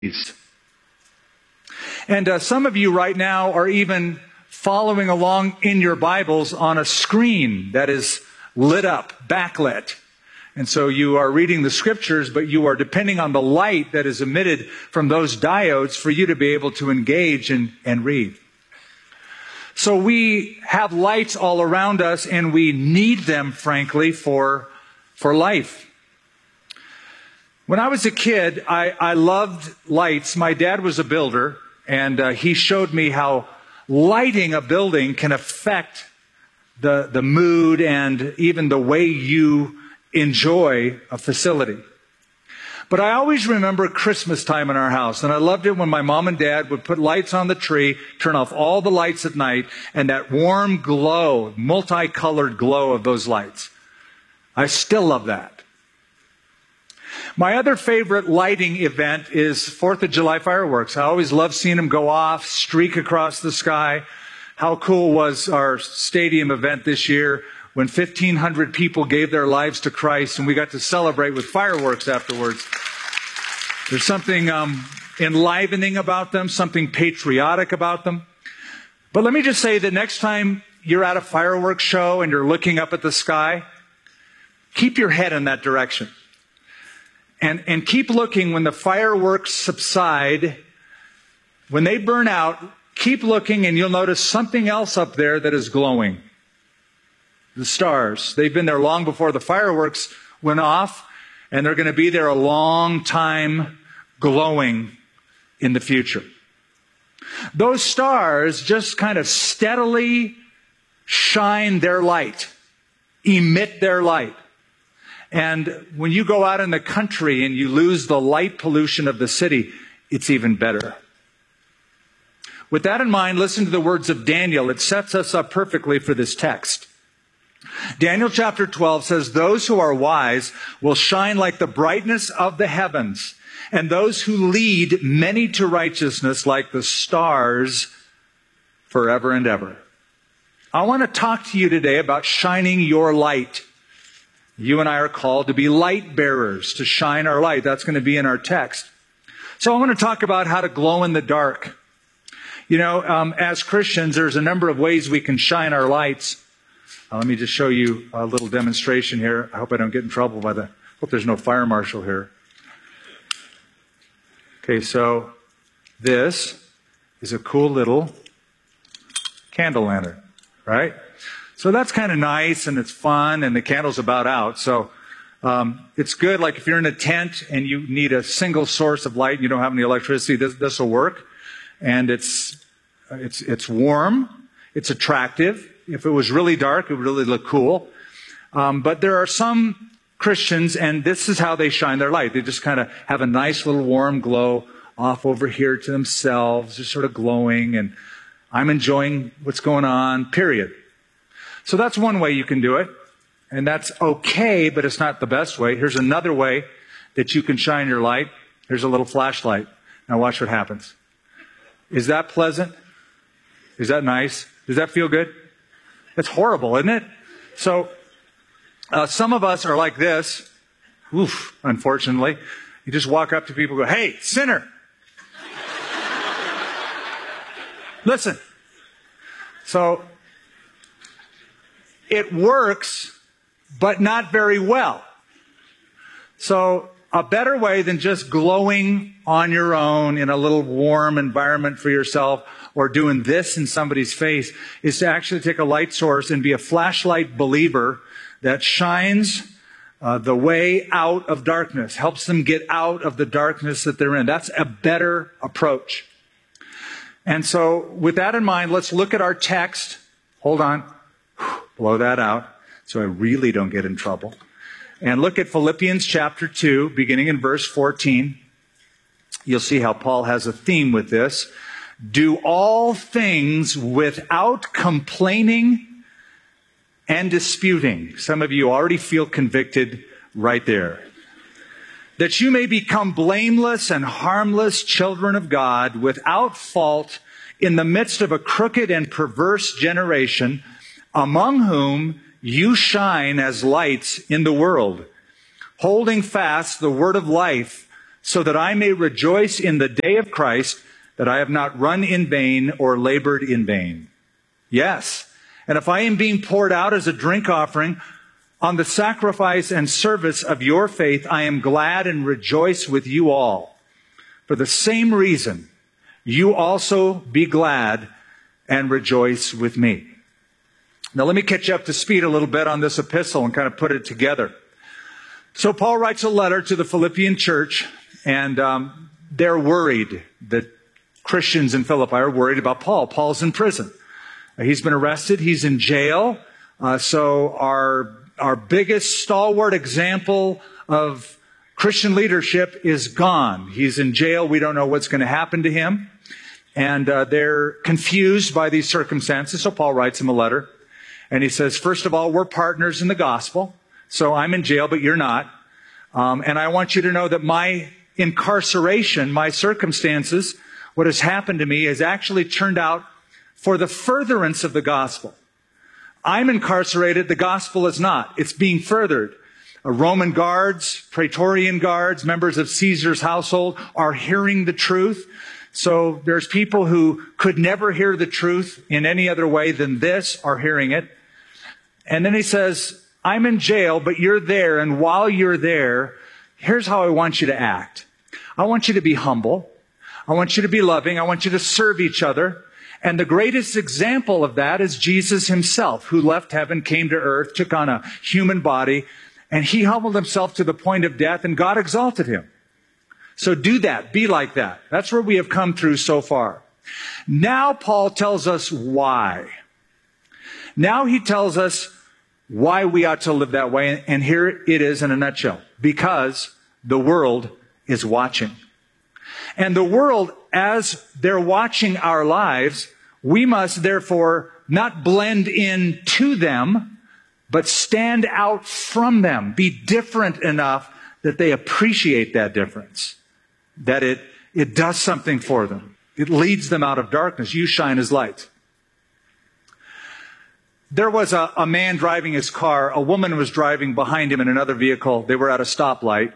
And some of you right now are even following along in your Bibles on a screen that is lit up, backlit. And so you are reading the scriptures, but you are depending on the light that is emitted from those diodes for you to be able to engage and read. So we have lights all around us, and we need them, frankly, for life. When I was a kid, I loved lights. My dad was a builder, and he showed me how lighting a building can affect the mood and even the way you enjoy a facility. But I always remember Christmas time in our house, and I loved it when my mom and dad would put lights on the tree, turn off all the lights at night, and that warm glow, multicolored glow of those lights. I still love that. My other favorite lighting event is 4th of July fireworks. I always love seeing them go off, streak across the sky. How cool was our stadium event this year when 1,500 people gave their lives to Christ and we got to celebrate with fireworks afterwards. There's something enlivening about them, something patriotic about them. But let me just say that next time you're at a fireworks show and you're looking up at the sky, keep your head in that direction. And keep looking when the fireworks subside. When they burn out, keep looking and you'll notice something else up there that is glowing. The stars. They've been there long before the fireworks went off, and they're going to be there a long time glowing in the future. Those stars just kind of steadily shine their light, emit their light. And when you go out in the country and you lose the light pollution of the city, it's even better. With that in mind, listen to the words of Daniel. It sets us up perfectly for this text. Daniel chapter 12 says, "Those who are wise will shine like the brightness of the heavens, and those who lead many to righteousness like the stars forever and ever." I want to talk to you today about shining your light. You and I are called to be light bearers, to shine our light. That's going to be in our text. So I want to talk about how to glow in the dark. You know, as Christians, there's a number of ways we can shine our lights. Let me just show you a little demonstration here. I hope I don't get in trouble hope there's no fire marshal here. Okay, so this is a cool little candle lantern, right? So that's kind of nice and it's fun and the candle's about out. So it's good, like if you're in a tent and you need a single source of light and you don't have any electricity, this will work. And it's warm, it's attractive. If it was really dark, it would really look cool. But there are some Christians, and this is how they shine their light. They just kind of have a nice little warm glow off over here to themselves, just sort of glowing, and I'm enjoying what's going on, period. So that's one way you can do it, and that's okay, but it's not the best way. Here's another way that you can shine your light. Here's a little flashlight. Now watch what happens. Is that pleasant? Is that nice? Does that feel good? It's horrible, isn't it? So some of us are like this. Oof, unfortunately. You just walk up to people and go, "Hey, sinner." Listen. So it works, but not very well. So a better way than just glowing on your own in a little warm environment for yourself or doing this in somebody's face is to actually take a light source and be a flashlight believer that shines the way out of darkness, helps them get out of the darkness that they're in. That's a better approach. And so with that in mind, let's look at our text. Hold on. Blow that out so I really don't get in trouble. And look at Philippians chapter 2, beginning in verse 14. You'll see how Paul has a theme with this. "Do all things without complaining and disputing." Some of you already feel convicted right there. "That you may become blameless and harmless children of God, without fault, in the midst of a crooked and perverse generation, among whom you shine as lights in the world, holding fast the word of life, so that I may rejoice in the day of Christ, that I have not run in vain or labored in vain. Yes, and if I am being poured out as a drink offering on the sacrifice and service of your faith, I am glad and rejoice with you all. For the same reason, you also be glad and rejoice with me. Now let me catch you up to speed a little bit on this epistle and kind of put it together. So Paul writes a letter to the Philippian church, and they're worried. The Christians in Philippi are worried about Paul. Paul's in prison. He's been arrested. He's in jail. So our biggest stalwart example of Christian leadership is gone. He's in jail. We don't know what's going to happen to him. And they're confused by these circumstances. So Paul writes him a letter. And he says, first of all, we're partners in the gospel. So I'm in jail, but you're not. And I want you to know that my incarceration, my circumstances, what has happened to me has actually turned out for the furtherance of the gospel. I'm incarcerated. The gospel is not. It's being furthered. Roman guards, Praetorian guards, members of Caesar's household are hearing the truth. So there's people who could never hear the truth in any other way than this are hearing it. And then he says, I'm in jail, but you're there. And while you're there, here's how I want you to act. I want you to be humble. I want you to be loving. I want you to serve each other. And the greatest example of that is Jesus himself, who left heaven, came to earth, took on a human body, and he humbled himself to the point of death, and God exalted him. So do that. Be like that. That's where we have come through so far. Now Paul tells us why. Now he tells us why we ought to live that way. And here it is in a nutshell. Because the world is watching. And the world, as they're watching our lives, we must therefore not blend in to them, but stand out from them. Be different enough that they appreciate that difference. That it does something for them. It leads them out of darkness. You shine as lights. There was a man driving his car. A woman was driving behind him in another vehicle. They were at a stoplight.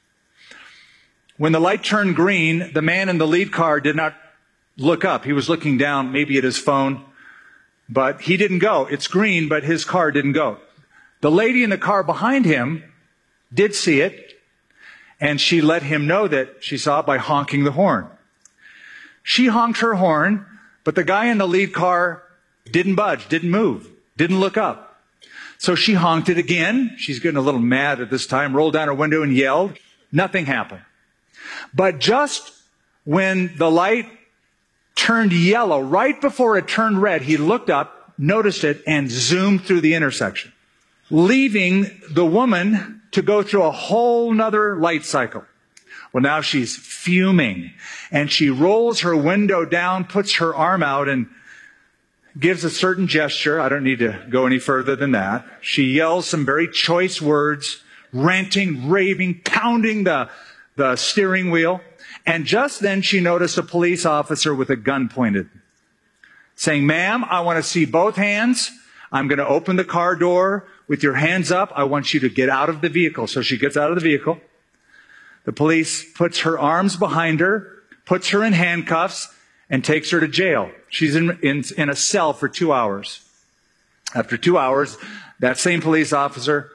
When the light turned green, the man in the lead car did not look up. He was looking down, maybe at his phone, but he didn't go. It's green, but his car didn't go. The lady in the car behind him did see it, and she let him know that she saw it by honking the horn. She honked her horn, but the guy in the lead car didn't budge, didn't move, didn't look up. So she honked it again. She's getting a little mad at this time, rolled down her window and yelled. Nothing happened. But just when the light turned yellow, right before it turned red, he looked up, noticed it, and zoomed through the intersection, leaving the woman to go through a whole nother light cycle. Well, now she's fuming, and she rolls her window down, puts her arm out, and gives a certain gesture. I don't need to go any further than that. She yells some very choice words, ranting, raving, pounding the steering wheel. And just then she noticed a police officer with a gun pointed, saying, "Ma'am, I want to see both hands. I'm going to open the car door with your hands up. I want you to get out of the vehicle." So she gets out of the vehicle. The police puts her arms behind her, puts her in handcuffs, and takes her to jail. She's in a cell for 2 hours. After 2 hours, that same police officer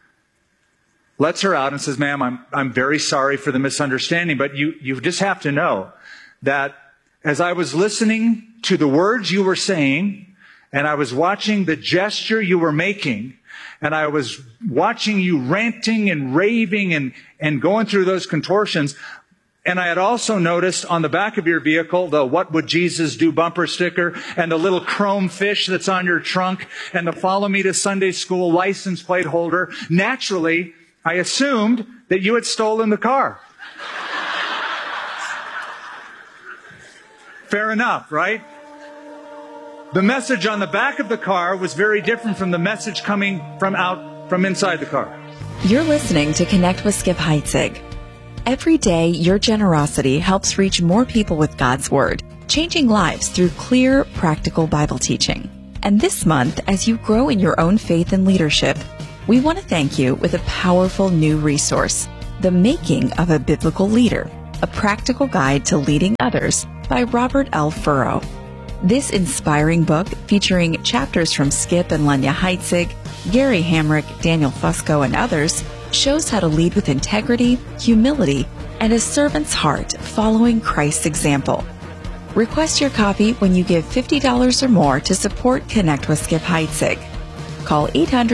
lets her out and says, "Ma'am, I'm very sorry for the misunderstanding, but you just have to know that as I was listening to the words you were saying, and I was watching the gesture you were making, and I was watching you ranting and raving and going through those contortions, and I had also noticed on the back of your vehicle the 'What Would Jesus Do' bumper sticker, and the little chrome fish that's on your trunk, and the 'Follow Me to Sunday School' license plate holder. Naturally, I assumed that you had stolen the car." Fair enough, right? The message on the back of the car was very different from the message coming from inside the car. You're listening to Connect with Skip Heitzig. Every day, your generosity helps reach more people with God's Word, changing lives through clear, practical Bible teaching. And this month, as you grow in your own faith and leadership, we want to thank you with a powerful new resource, The Making of a Biblical Leader, a practical guide to leading others by Robert L. Furrow. This inspiring book, featuring chapters from Skip and Lenya Heitzig, Gary Hamrick, Daniel Fusco, and others, shows how to lead with integrity, humility, and a servant's heart following Christ's example. Request your copy when you give $50 or more to support Connect with Skip Heitzig. Call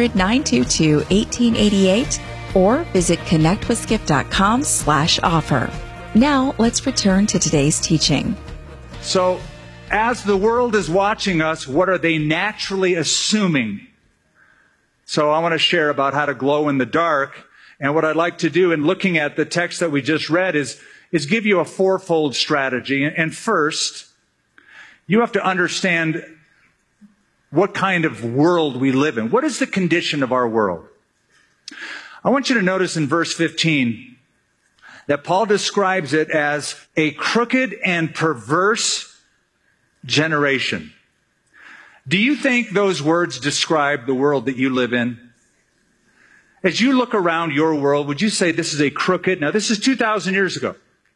800-922-1888 or visit connectwithskip.com/offer. Now, let's return to today's teaching. So, as the world is watching us, what are they naturally assuming? So I want to share about how to glow in the dark. And what I'd like to do in looking at the text that we just read is give you a fourfold strategy. And first, you have to understand what kind of world we live in. What is the condition of our world? I want you to notice in verse 15 that Paul describes it as a crooked and perverse generation. Do you think those words describe the world that you live in? As you look around your world, would you say this is a crooked? Now, this is 2,000 years ago.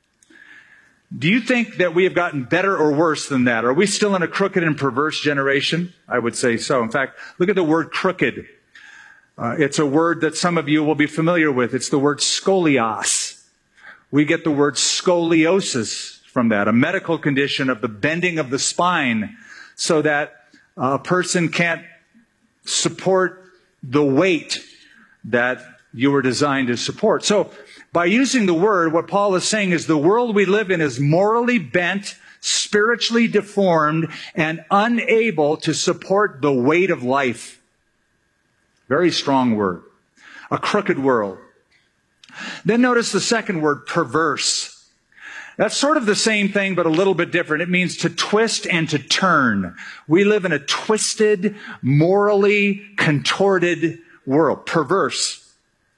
Do you think that we have gotten better or worse than that? Are we still in a crooked and perverse generation? I would say so. In fact, look at the word crooked. It's a word that some of you will be familiar with. It's the word scolios. We get the word scoliosis from that, a medical condition of the bending of the spine so that a person can't support the weight that you were designed to support. So by using the word, what Paul is saying is the world we live in is morally bent, spiritually deformed, and unable to support the weight of life. Very strong word. A crooked world. Then notice the second word, perverse. That's sort of the same thing, but a little bit different. It means to twist and to turn. We live in a twisted, morally contorted world. Perverse.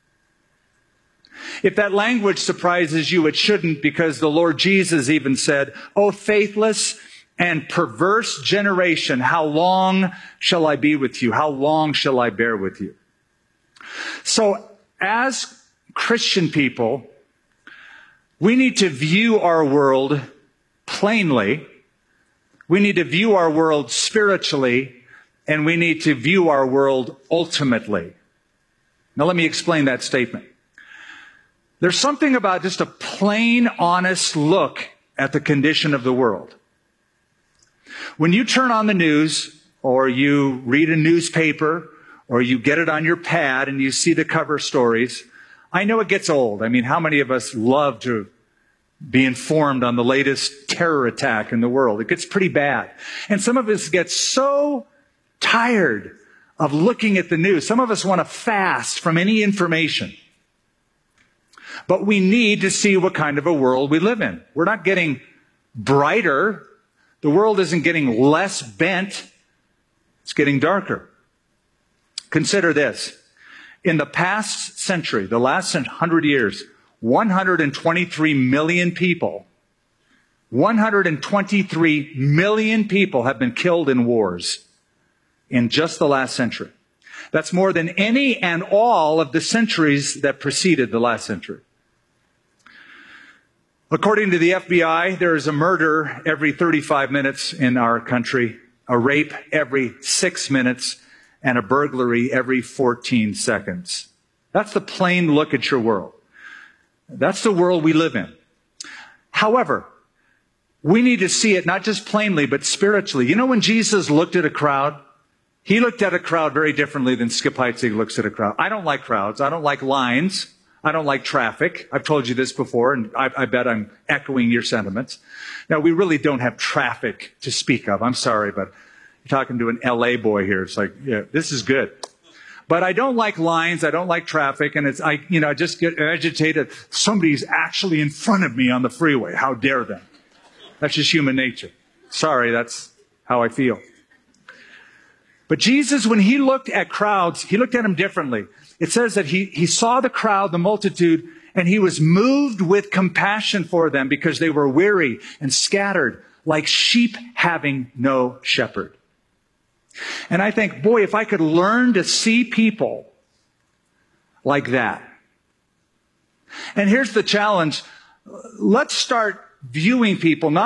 If that language surprises you, it shouldn't, because the Lord Jesus even said, "O faithless and perverse generation, how long shall I be with you? How long shall I bear with you?" So as Christian people, we need to view our world plainly. We need to view our world spiritually, and we need to view our world ultimately. Now let me explain that statement. There's something about just a plain, honest look at the condition of the world. When you turn on the news, or you read a newspaper, or you get it on your pad and you see the cover stories, I know it gets old. I mean, how many of us love to be informed on the latest terror attack in the world? It gets pretty bad. And some of us get so tired of looking at the news. Some of us want to fast from any information. But we need to see what kind of a world we live in. We're not getting brighter. The world isn't getting less bent. It's getting darker. Consider this. In the past century, the last 100 years, 123 million people have been killed in wars in just the last century. That's more than any and all of the centuries that preceded the last century. According to the FBI, there is a murder every 35 minutes in our country, a rape every 6 minutes, and a burglary every 14 seconds. That's the plain look at your world. That's the world we live in. However, we need to see it not just plainly, but spiritually. You know, when Jesus looked at a crowd, he looked at a crowd very differently than Skip Heitzig looks at a crowd. I don't like crowds. I don't like lines. I don't like traffic. I've told you this before, and I bet I'm echoing your sentiments. Now, we really don't have traffic to speak of. I'm sorry, but you're talking to an LA boy here. It's like, yeah, this is good. But I don't like lines. I don't like traffic. And I just get agitated. Somebody's actually in front of me on the freeway. How dare them? That's just human nature. Sorry, that's how I feel. But Jesus, when he looked at crowds, he looked at them differently. It says that he saw the crowd, the multitude, and he was moved with compassion for them because they were weary and scattered like sheep having no shepherd. And I think, boy, if I could learn to see people like that, And here's the challenge. Let's start viewing people not